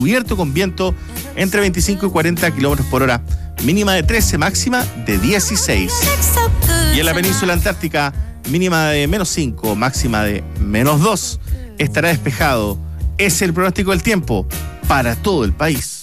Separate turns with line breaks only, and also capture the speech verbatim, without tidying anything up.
cubierto con viento entre veinticinco y cuarenta kilómetros por hora, mínima de trece, máxima de dieciséis. Y en la península antártica, mínima de menos cinco, máxima de menos dos. Estará despejado. Es el pronóstico del tiempo para todo el país.